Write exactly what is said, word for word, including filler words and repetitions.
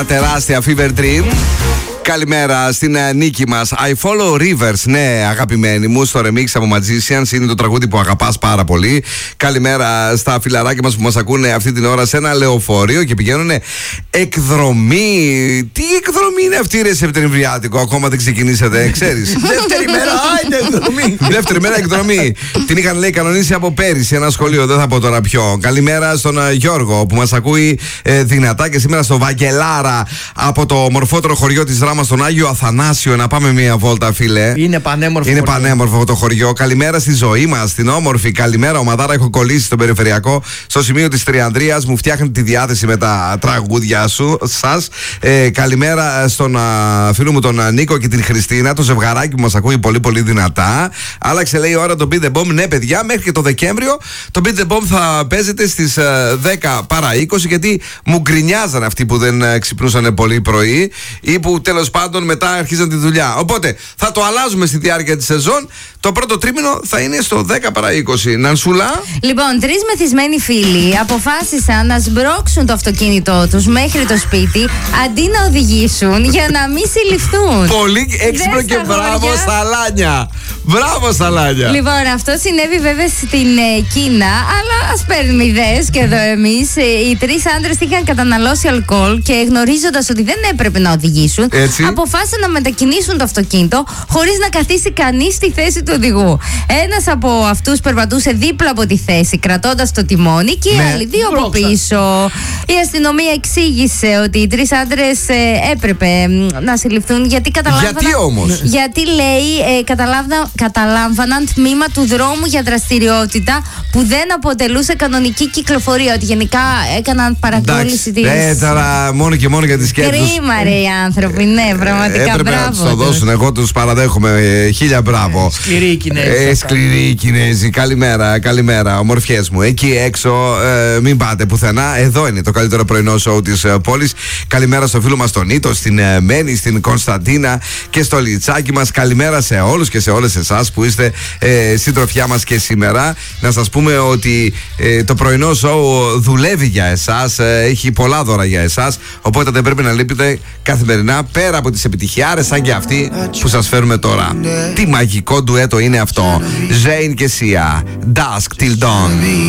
Τεράστια Fever Dream. Καλημέρα στην uh, νίκη μας. I follow rivers, ναι, αγαπημένοι μου, στο remix από Magicians. Είναι το τραγούδι που αγαπάς πάρα πολύ. Καλημέρα στα φιλαράκια μας που μας ακούνε αυτή την ώρα σε ένα λεωφορείο και πηγαίνουν εκδρομή. Τι εκδρομή είναι αυτή, ρε Σεπτεμβριάτικο? Ακόμα δεν ξεκινήσατε, ξέρεις. Δεύτερη μέρα, άιντε εκδρομή. Δεύτερη μέρα εκδρομή. Την είχαν, λέει, κανονίσει από πέρυσι ένα σχολείο, δεν θα πω τώρα ποιο. Καλημέρα στον uh, Γιώργο που μας ακούει ε, δυνατά και σήμερα στο Βαγγελάρα από το μορφότερο χωριό της Ράμα στον Άγιο Αθανάσιο. Να πάμε μία βόλτα, φίλε. Είναι πανέμορφο. Είναι χωριό. πανέμορφο το χωριό. Καλημέρα στη ζωή μας, την όμορφη. Καλημέρα, ομαδάρα. Έχω κολλήσει στον περιφερειακό. Στο σημείο της Τριανδρίας μου φτιάχνει τη διάθεση με τα τραγούδια σου σας. Ε, καλημέρα στον α, φίλο μου τον α, Νίκο και την Χριστίνα, το ζευγαράκι που μας ακούει πολύ πολύ δυνατά. Άλλαξε, λέει, η ώρα το Beat the Bomb. Ναι, παιδιά, μέχρι και το Δεκέμβριο το Beat the Bomb θα παίζεται στις α, δέκα παρά είκοσι, γιατί μου γκρινιάζαν αυτοί που δεν α, ξυπνούσαν πολύ πρωί ή που τέλος πάντων μετά αρχίζαν τη δουλειά. Οπότε θα το αλλάζουμε στη διάρκεια της σεζόν. Το πρώτο τρίμηνο θα είναι στο δέκα παρά είκοσι. Νανσούλα. Λοιπόν, τρεις μεθυσμένοι φίλοι αποφάσισαν να σμπρώξουν το αυτοκίνητό τους μέχρι το σπίτι αντί να οδηγήσουν για να μην συλληφθούν. Πολύ έξυπνο και μπράβο, Σαλάνια. Μπράβο, Σαλάνια. Λοιπόν, αυτό συνέβη βέβαια στην ε, Κίνα, αλλά ας παίρνουμε ιδέες και εδώ εμείς. Ε, οι τρεις άντρες είχαν καταναλώσει αλκοόλ και γνωρίζοντας ότι δεν έπρεπε να οδηγήσουν, έτσι, αποφάσισαν να μετακινήσουν το αυτοκίνητο χωρίς να καθίσει κανείς στη θέση του οδηγού. Ένας από αυτούς περπατούσε δίπλα από τη θέση, κρατώντας το τιμόνι, και οι ναι, άλλοι δύο από πίσω. Η αστυνομία εξήγησε ότι οι τρεις άντρες ε, έπρεπε να συλληφθούν γιατί καταλάβαναν. Γιατί όμως? Γιατί, λέει, ε, καταλάβανα, καταλάμβαναν τμήμα του δρόμου για δραστηριότητα που δεν αποτελούσε κανονική κυκλοφορία. Ότι γενικά έκαναν παρακόλληση της. Ναι, τώρα μόνο και μόνο για τις σκέψεις. Κρίμα, ρε, οι άνθρωποι, ναι, πραγματικά. Έπρεπε μπράβο. να τους το δώσουν. Εγώ τους παραδέχομαι. Ε, χίλια μπράβο. Ε, σκληροί οι Κινέζοι. Ε, σκληροί οι Κινέζοι. Καλημέρα, καλημέρα, ομορφιές μου. Εκεί έξω, ε, μην πάτε πουθενά. Εδώ είναι το καλύτερο πρωινό σοου της ε, πόλης. Καλημέρα στο φίλο μας τον Νίτο, στην ε, Μένη, στην Κωνσταντίνα και στο Λιτσάκι μας. Καλημέρα σε όλους και σε όλες εσάς που είστε ε, συντροφιά μας και σήμερα. Να σας πούμε ότι ε, το πρωινό σοου δουλεύει για εσάς, ε, έχει πολλά δώρα για εσάς. Οπότε δεν πρέπει να λείπετε καθημερινά, πέρα από τις επιτυχιάρες σαν και αυτή που σας φέρουμε τώρα. Τι μαγικό ντουέτο είναι αυτό. Zayn και Sia, Dusk Till Dawn.